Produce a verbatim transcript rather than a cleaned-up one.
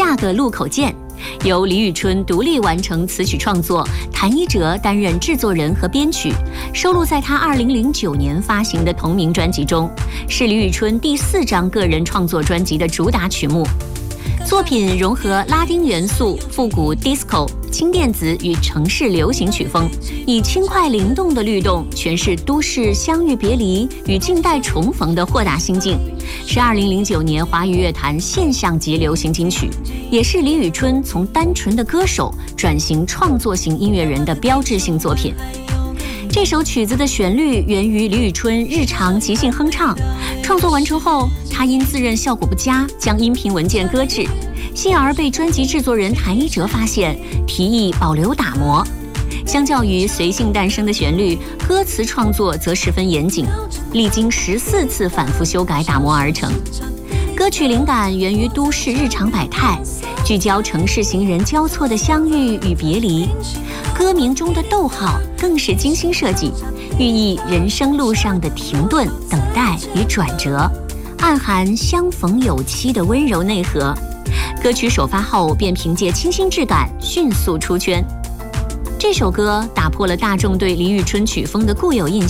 那个路口见》，由李宇春独立完成词曲创作，谭一哲担任制作人和编曲，收录在他二零零九年发行的同名专辑中，是李宇春第四张个人创作专辑的主打曲目。作品融合拉丁元素、复古 disco、轻电子与城市流行曲风，以轻快灵动的律动诠释都市相遇别离与近代重逢的豁达心境，是二零零九年华语乐坛现象级流行金曲，也是李宇春从单纯的歌手转型创作型音乐人的标志性作品。这首曲子的旋律源于李宇春日常即兴哼唱，创作完成后，他因自认效果不佳，将音频文件搁置，幸而被专辑制作人谭一哲发现，提议保留打磨。相较于随性诞生的旋律，歌词创作则十分严谨，历经十四次反复修改打磨而成。歌曲灵感源于都市日常百态，聚焦城市行人交错的相遇与别离。歌名中的逗号更是精心设计，寓意人生路上的停顿、等待与转折，暗含相逢有期的温柔内核。歌曲首发后便凭借清新质感迅速出圈。这首歌打破了大众对李宇春曲风的固有印象。